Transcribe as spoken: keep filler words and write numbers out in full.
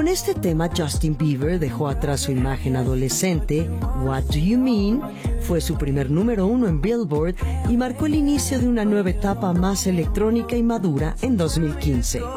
este tema, Justin Bieber dejó atrás su imagen adolescente. What Do You Mean fue su primer número uno en Billboard y marcó el inicio de una nueva etapa más electrónica y madura en dos mil quince.